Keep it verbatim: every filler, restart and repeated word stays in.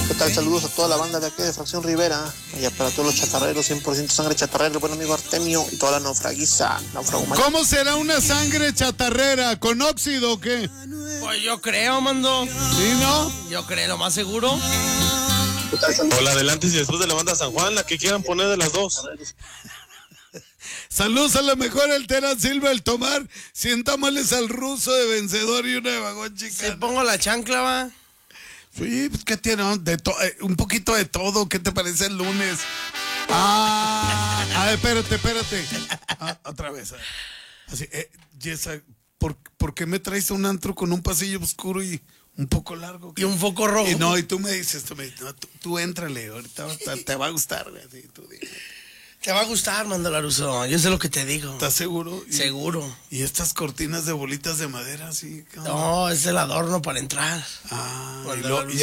¿Qué tal? Saludos a toda la banda de aquí de Fracción Rivera. Y para todos los chatarreros, cien por ciento sangre chatarrera, el buen amigo Artemio y toda la naufraguiza. ¿Cómo será una sangre chatarrera? ¿Con óxido o qué? Pues yo creo, mando. ¿Sí, no? Yo creo, lo más seguro. O la adelante y después de la banda San Juan, la que quieran poner de las dos. Saludos a lo mejor el Teran Silva, el Tomar, cien tamales al ruso de vencedor y una de vagón chica. ¿Se pongo la chancla, va? Sí, pues ¿qué tiene? De to- eh, un poquito de todo. ¿Qué te parece el lunes? Ah, a ver, espérate, espérate. Ah, otra vez. A ver. Así, eh, Yesa, ¿por, ¿por qué me traes a un antro con un pasillo oscuro y un poco largo? Y un foco rojo. Y no, y tú me dices, tú me dices, no, tú, tú éntrale, ahorita te, te va a gustar, güey, así, tú dime. Te va a gustar, mando Laruso. Yo sé lo que te digo. ¿Estás seguro? Y, Seguro. Y estas cortinas de bolitas de madera, así. No, es el adorno para entrar. Ah, y Mando lo- Laruso.